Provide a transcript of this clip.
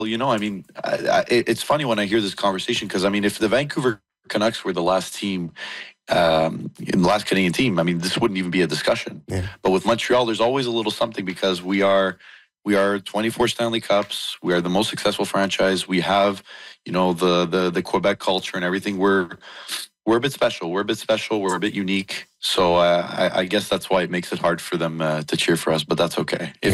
you know, I mean, it's funny when I hear this conversation because, I mean, if the Vancouver Canucks were the last team, in the last Canadian team, I mean, this wouldn't even be a discussion. Yeah. But with Montreal, there's always a little something because we are 24 Stanley Cups. We are the most successful franchise. We have, you know, the Quebec culture and everything. We're a bit special. We're a bit special. We're a bit unique. So I guess that's why it makes it hard for them to cheer for us. But that's okay. If